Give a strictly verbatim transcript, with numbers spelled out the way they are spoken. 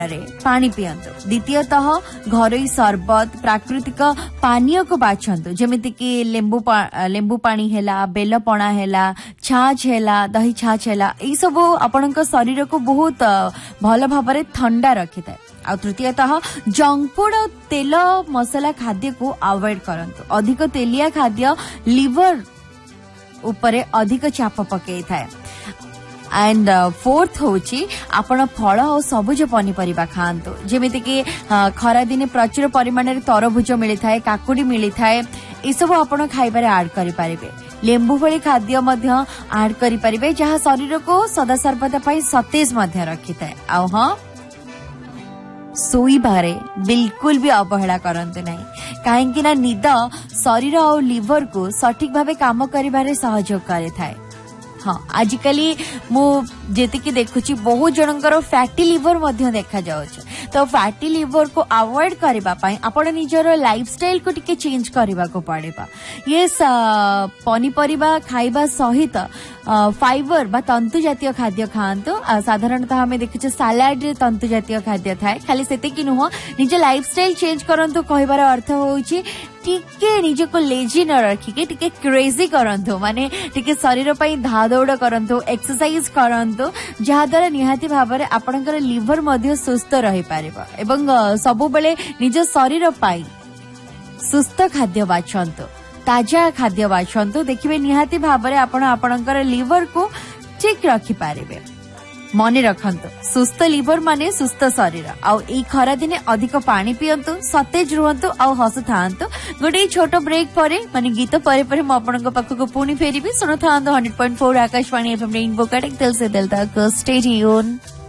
पानी पियंतु। द्वितीयतः घरोई शरबत प्राकृतिक पानीय को बाछंतु जेमिति कि लेंबू पा, लेंबू पानी हेला बेल पणा हेला छाछ हेला दही छाछ हेला ई सब आपनक शरीर को बहुत भल भाबरे ठंडा रखि थाए। आ तृतीयतः जंक फूड और तेल मसला खाद्य को अवॉइड करंतु। अधिक तेलिया खाद्य लिवर उपरे अधिक चाप पकई थाए। एंड फोर्थ होची आपण फल और सबुज पनीपरिबा खांतु जेमिति कि खरा दिने प्रचुर परिमाण रे तरभुज मिली थाए काकुडी मिली थाए ई सब आपण खाइबारे ऐड करि पारिबे। लेंबू भली खाद्य मध्य ऐड करि पारिबे जहा शरीर को सदा सर्वदा पई सतेज मध्य रखि थाए। आ हां सोईबारे बिल्कुल भी अवहेला करंतु नहीं काहेकि ना निद शरीर और लिवर को सठिक भावे काम करिबारे सहयोग करे थाए। हाँ आजिकली मु जेतिकी देखुची बहुत जनकर फैटी लिवर मध्य देखा जाउछ तो फैटी लिवर को अवॉइड करबा पई आपण निजर लाइफस्टाइल को टिके चेंज करबा को पड़ेबा। ये पनीपरिबा खाइबा सहित फाइबर बा तंतु जातीय खाद्य खांतु। साधारणतः हमें देखुचे सलाड रे तंतु जातीय खाद्य थाए खाली सेते कि नुह निज लाइफस्टाइल चेंज करंतु कहबार अर्थ होउची टिके निज को लेजी न रखिके टिके क्रेजी करंतु माने टिके शरीर पई धा दौड़ करंतु एक्सरसाइज करंतु जहा द्वारा निहाती भाबरे आपनकर लिवर मध्य सुस्थ रही पारिबा एवं सबु बेले निज शरीर पई सुस्थ खाद्य बाछंतु ताजा खाद्य बाछंतु देखिबे निहाती भाबरे आपण आपनकर लिवर को ठीक रखि पारिबे। मने रखंतु सुस्थ लिवर माने सुस्थ शरीर। आ ई खरा दिने अधिक पानी पियंतु सतेज रुहंतु आ हसु थांतु। गोटे छोटो ब्रेक परे माने गीत परे परे म आपनक पाखको पुनी फेरिबी सुनो थांतु hundred point four Akashvani FM rainbow cutting दिल से दिल तक स्टे ट्यून।